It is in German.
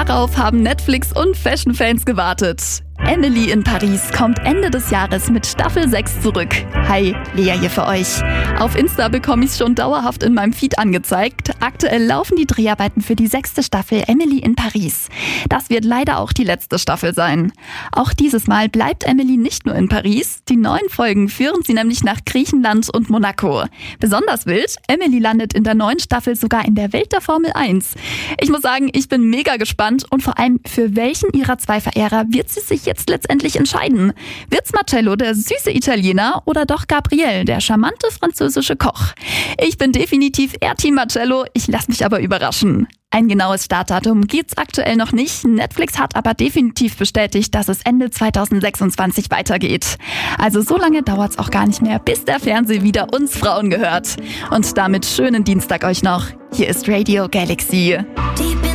Darauf haben Netflix und Fashion-Fans gewartet. Emily in Paris kommt Ende des Jahres mit Staffel 6 zurück. Hi, Lea hier für euch. Auf Insta bekomme ich es schon dauerhaft in meinem Feed angezeigt. Aktuell laufen die Dreharbeiten für die 6. Staffel Emily in Paris. Das wird leider auch die letzte Staffel sein. Auch dieses Mal bleibt Emily nicht nur in Paris. Die neuen Folgen führen sie nämlich nach Griechenland und Monaco. Besonders wild, Emily landet in der neuen Staffel sogar in der Welt der Formel 1. Ich muss sagen, ich bin mega gespannt und vor allem, für welchen ihrer 2 Verehrer wird sie sich jetzt letztendlich entscheiden? Wird's Marcello, der süße Italiener, oder doch Gabriel, der charmante französische Koch? Ich bin definitiv eher Team Marcello, ich lasse mich aber überraschen. Ein genaues Startdatum gibt's aktuell noch nicht. Netflix hat aber definitiv bestätigt, dass es Ende 2026 weitergeht. Also so lange dauert's auch gar nicht mehr, bis der Fernseher wieder uns Frauen gehört. Und damit schönen Dienstag euch noch. Hier ist Radio Galaxy.